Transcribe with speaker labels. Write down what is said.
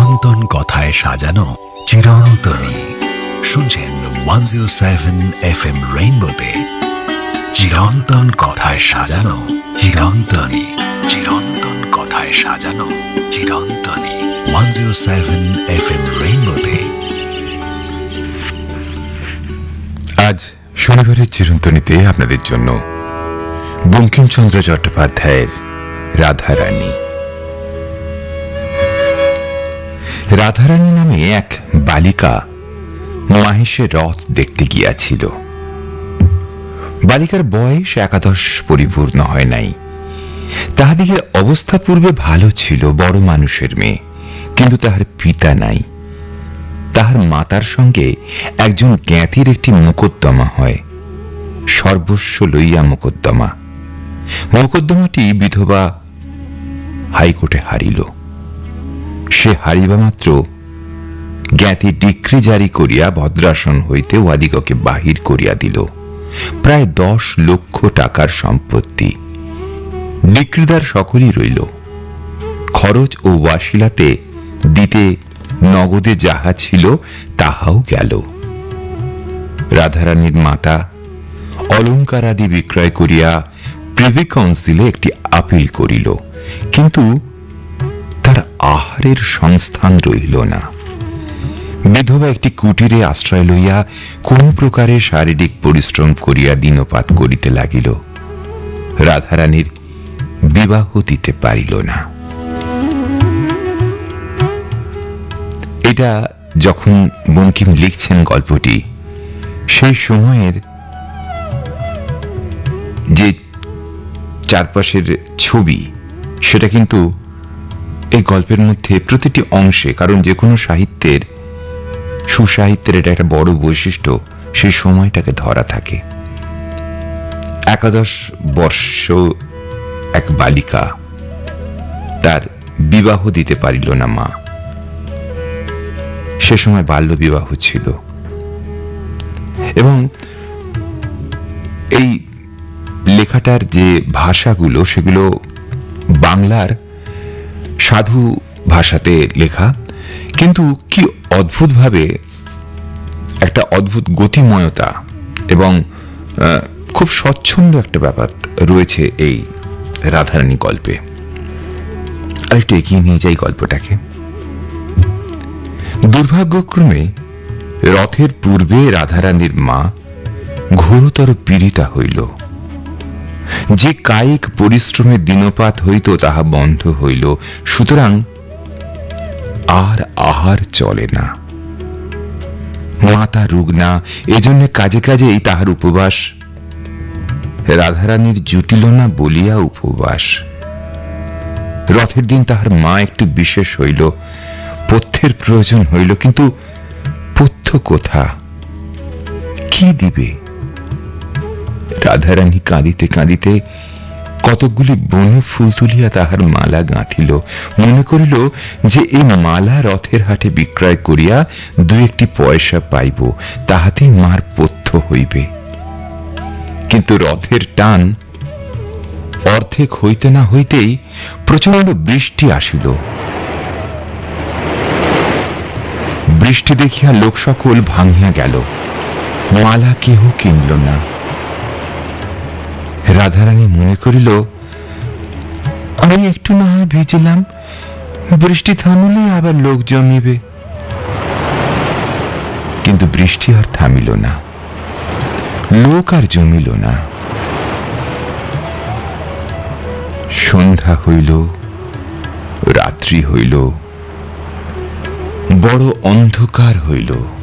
Speaker 1: চিরন্তন কথায় সাজানো চিরন্তনী। শুনছেন 107 FM রেইনবোতে চিরন্তন কথায় সাজানো চিরন্তনী। চিরন্তন কথায় সাজানো চিরন্তনী 107 FM রেইনবোতে।
Speaker 2: আজ শনিবারের চিরন্তনীতে আপনাদের জন্য বঙ্কিমচন্দ্র চট্টোপাধ্যায়ের রাধারানী। রাধারানী নামে এক বালিকা মাহেশের রথ দেখতে গিয়াছিল। বালিকার বয়স 11 পরিপূর্ণ হয় নাই। তাহাদিগের অবস্থা পূর্বে ভালো ছিল, বড় মানুষের মেয়ে, কিন্তু তাহার পিতা নাই। তাহার মাতার সঙ্গে একজন জ্ঞাতির একটি মোকদ্দমা হয়, সর্বস্ব লইয়া মোকদ্দমা। মোকদ্দমাটি বিধবা হাইকোর্টে হারিল। সে হারিবা মাত্র জ্ঞাতি ডিক্রি জারি করিয়া ভদ্রাসন হইতে উহাদিগকে বাহির করিয়া দিল। প্রায় 10 লক্ষ টাকার সম্পত্তি। ডিক্রিদার সকলই রইল। খরচ ও ওয়াসিলাতে দিতে নগদে যাহা ছিল তাহাও গেল। রাধারানীর মাতা অলঙ্কার আদি বিক্রয় করিয়া প্রিভি কাউন্সিলে একটি আপিল করিল, কিন্তু তার আহারের সংস্থান রহিল না। বিধবা একটি কুটিরে আশ্রয় লইয়া কোন প্রকারে শারীরিক পরিশ্রম করিয়া দিনপাত করিতে লাগিল। রাধারানীর বিবাহ দিতে পারিল না। এটা যখন বঙ্কিম লিখছেন গল্পটি, সেই সময়ের যে চারপাশের ছবি সেটা কিন্তু এই গল্পের মধ্যে প্রতিটি অংশে, কারণ যে কোনো সাহিত্যের, সুসাহিত্যের এটা একটা বড় বৈশিষ্ট্য, সেই সময়টাকে ধরা থাকে। 11 বর্ষ এক বালিকা, তার বিবাহ দিতে পারিল না মা। সে সময় বাল্য বিবাহ ছিল। এবং এই লেখাটার যে ভাষাগুলো, সেগুলো বাংলার সাধু ভাষাতে লেখা, কিন্তু কি অদ্ভুতভাবে একটা অদ্ভুত গতিময়তা এবং খুব স্বচ্ছন্দ একটা ব্যাপার রয়েছে এই রাধারানী গল্পে। আরেকটু এগিয়ে নিয়ে যাই গল্পটাকে। দুর্ভাগ্যক্রমে রথের পূর্বে রাধারানীর মা ঘোরতর পীড়িতা হইল। যে কায়িক পরিশ্রমে দিনপাত হইত তাহা বন্ধ হইল, সুতরাং আর আহার চলে না। মাতা রুগ্না, এজন্য কাজে কাজেই তাহার উপবাস। রাধারানীর জুটিল না বলিয়া উপবাস। রথের দিন তাহার মা একটু বিশেষ হইল, পথ্যের প্রয়োজন হইল, কিন্তু পথ্য কোথা, কি দিবে? রাধারানী কাঁদিতে কাঁদিতে কতকগুলি বন ফুল তুলিয়া তাহার মালা গাঁথিল। মনে করিল যে এই মালা রথের হাটে বিক্রয় করিয়া 2-1 পয়সা পাইব, তাহাতেই মার পথ্য হইবে। কিন্তু রথের টান অর্ধেক হইতে না হইতেই প্রচন্ড বৃষ্টি আসিল। বৃষ্টি দেখিয়া লোক সকল ভাঙিয়া গেল, মালা কেহ কিনল না। রাধারানী মনে করিল, আমি একটু না হয় ভিজলাম, বৃষ্টি থামিলে আবার লোক জমিবে। কিন্তু বৃষ্টি আর থামিল না, লোক আর জমিল না। সন্ধ্যা হইল, রাত্রি হইল, বড় অন্ধকার হইল।